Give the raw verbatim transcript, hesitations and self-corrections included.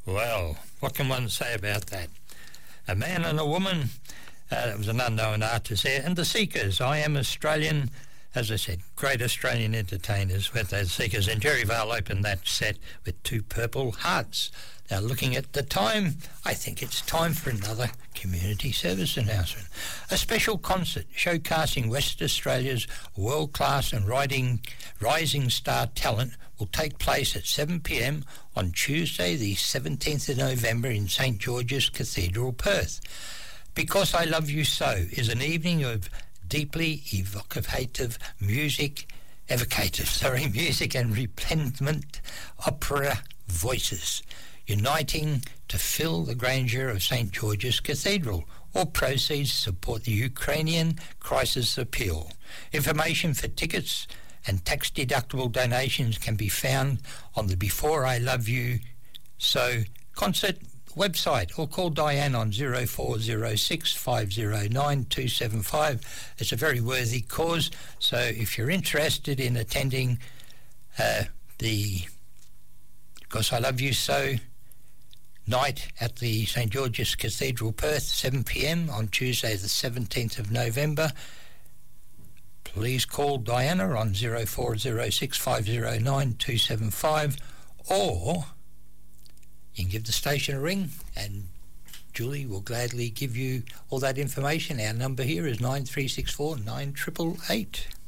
Well, what can one say about that? A man and a woman, uh, it was an unknown artist there, and the Seekers. I Am Australian, as I said, great Australian entertainers with the Seekers, and Jerry Vale opened that set with Two Purple Hearts. Now, looking at the time, I think it's time for another community service announcement. A special concert showcasing West Australia's world-class and riding, rising star talent will take place at seven p m on Tuesday, the seventeenth of November in St George's Cathedral, Perth. Because I Love You So is an evening of deeply evocative music, evocative, sorry, music and resplendent opera voices, uniting to fill the grandeur of St George's Cathedral. All proceeds support the Ukrainian Crisis Appeal. Information for tickets and tax-deductible donations can be found on the Before I Love You So concert website, or call Diane on zero four zero six five zero nine two seven five. It's a very worthy cause, so if you're interested in attending uh, the Because I Love You So night at the St George's Cathedral, Perth, seven p m on Tuesday the seventeenth of November, please call Diana on zero four zero six five zero nine two seven five, or you can give the station a ring and Julie will gladly give you all that information. Our number here is nine three six four nine eight eight eight.